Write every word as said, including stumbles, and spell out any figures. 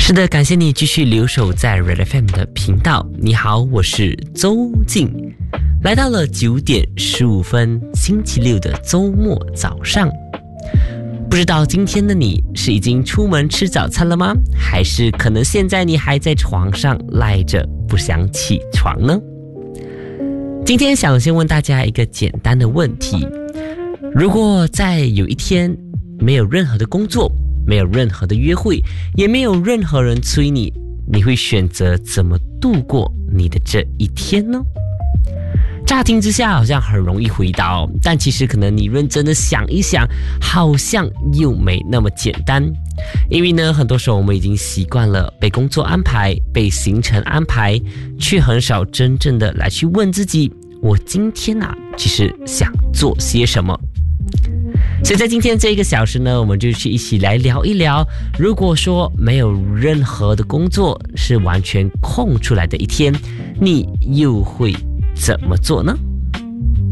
是的，感谢你继续留守在 Red F M 的频道。你好，我是周静，来到了九点十五分，星期六的周末早上。不知道今天的你是已经出门吃早餐了吗？还是可能现在你还在床上赖着不想起床呢？今天想先问大家一个简单的问题：如果在有一天没有任何的工作，没有任何的约会，也没有任何人催你，你会选择怎么度过你的这一天呢？乍听之下好像很容易回答哦，但其实可能你认真的想一想，好像又没那么简单。因为呢，很多时候我们已经习惯了被工作安排，被行程安排，却很少真正的来去问自己，我今天啊，其实想做些什么。所以在今天这一个小时呢，我们就去一起来聊一聊，如果说没有任何的工作，是完全空出来的一天，你又会怎么做呢？